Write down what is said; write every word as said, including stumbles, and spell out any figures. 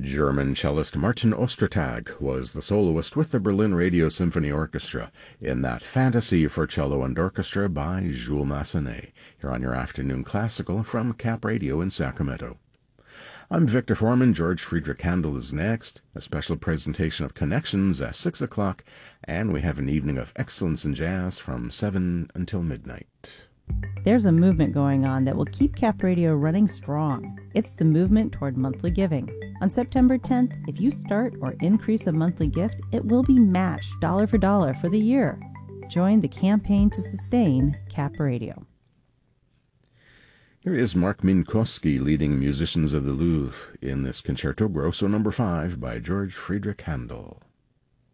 German cellist Martin Ostertag was the soloist with the Berlin Radio Symphony Orchestra in that Fantasy for Cello and Orchestra by Jules Massenet, here on your afternoon classical from Cap Radio in Sacramento. I'm Victor Foreman. George Friedrich Handel is next, a special presentation of Connections at six o'clock, and we have an evening of excellence in jazz from seven until midnight. There's a movement going on that will keep Cap Radio running strong. It's the movement toward monthly giving. On September tenth, if you start or increase a monthly gift, it will be matched dollar for dollar for the year. Join the campaign to sustain Cap Radio. Here is Mark Minkowski leading musicians of the Louvre in this Concerto Grosso number five by George Friedrich Handel.